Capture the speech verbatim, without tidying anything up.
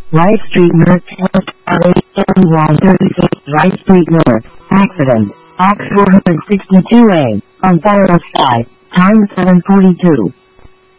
Rice Street North, R eight seventy-one thirty-six, Rice Street North. Accident. Ox four sixty-two A. On Fire of Sky. Time seven forty-two.